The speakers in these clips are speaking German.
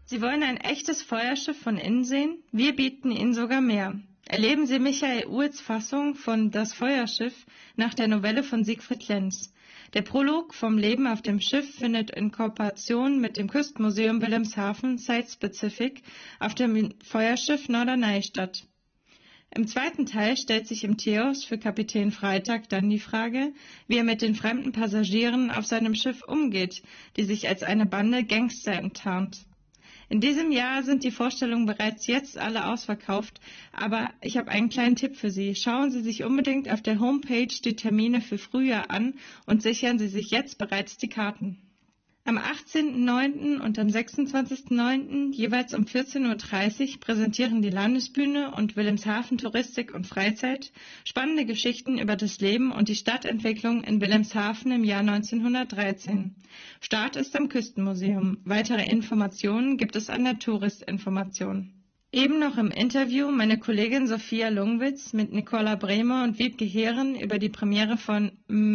Sie wollen ein echtes Feuerschiff von innen sehen? Wir bieten Ihnen sogar mehr. Erleben Sie Michael Uhls Fassung von Das Feuerschiff nach der Novelle von Siegfried Lenz. Der Prolog vom Leben auf dem Schiff findet in Kooperation mit dem Küstenmuseum Wilhelmshaven Site-Specific auf dem Feuerschiff Norderney statt. Im zweiten Teil stellt sich im Teehaus für Kapitän Freitag dann die Frage, wie er mit den fremden Passagieren auf seinem Schiff umgeht, die sich als eine Bande Gangster enttarnt. In diesem Jahr sind die Vorstellungen bereits jetzt alle ausverkauft, aber ich habe einen kleinen Tipp für Sie. Schauen Sie sich unbedingt auf der Homepage die Termine für Frühjahr an und sichern Sie sich jetzt bereits die Karten. Am 18.09. und am 26.09. jeweils um 14.30 Uhr präsentieren die Landesbühne und Wilhelmshaven Touristik und Freizeit spannende Geschichten über das Leben und die Stadtentwicklung in Wilhelmshaven im Jahr 1913. Start ist am Küstenmuseum. Weitere Informationen gibt es an der Touristinformation. Eben noch im Interview meine Kollegin Sophia Lungwitz mit Nicola Bremer und Wiebke Heeren über die Premiere von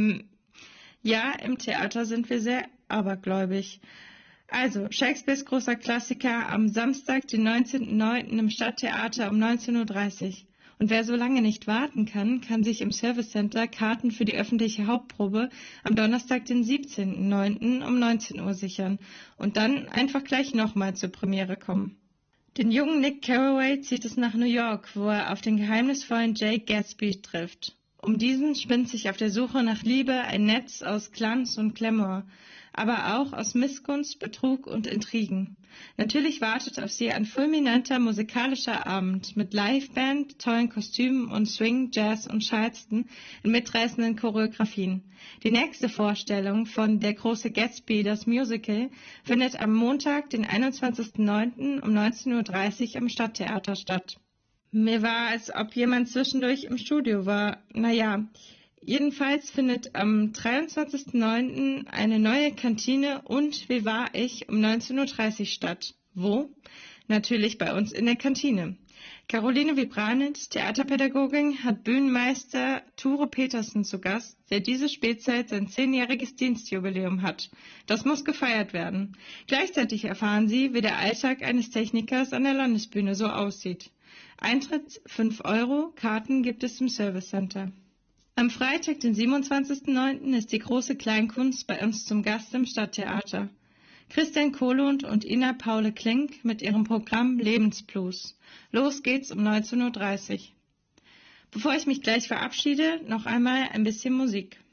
Ja, im Theater sind wir sehr abergläubig. Also, Shakespeares großer Klassiker am Samstag, den 19.09. im Stadttheater um 19.30 Uhr. Und wer so lange nicht warten kann, kann sich im Service Center Karten für die öffentliche Hauptprobe am Donnerstag, den 17.09. um 19 Uhr sichern und dann einfach gleich nochmal zur Premiere kommen. Den jungen Nick Carraway zieht es nach New York, wo er auf den geheimnisvollen Jake Gatsby trifft. Um diesen spinnt sich auf der Suche nach Liebe ein Netz aus Glanz und Glamour, aber auch aus Missgunst, Betrug und Intrigen. Natürlich wartet auf sie ein fulminanter musikalischer Abend mit Liveband, tollen Kostümen und Swing, Jazz und Charleston in mitreißenden Choreografien. Die nächste Vorstellung von Der große Gatsby, das Musical, findet am Montag, den 21.09. um 19.30 Uhr am Stadttheater statt. Mir war, als ob jemand zwischendurch im Studio war. Naja, jedenfalls findet am 23.09. eine neue Kantine und Wie war ich um 19.30 Uhr statt. Wo? Natürlich bei uns in der Kantine. Caroline Vibranitz, Theaterpädagogin, hat Bühnenmeister Ture Petersen zu Gast, der diese Spätzeit sein 10-jähriges Dienstjubiläum hat. Das muss gefeiert werden. Gleichzeitig erfahren Sie, wie der Alltag eines Technikers an der Landesbühne so aussieht. Eintritt 5 €, Karten gibt es im Service Center. Am Freitag, den 27.09. ist die große Kleinkunst bei uns zum Gast im Stadttheater. Christian Kohlund und Ina Paule Klink mit ihrem Programm Lebensblues. Los geht's um 19.30 Uhr. Bevor ich mich gleich verabschiede, noch einmal ein bisschen Musik.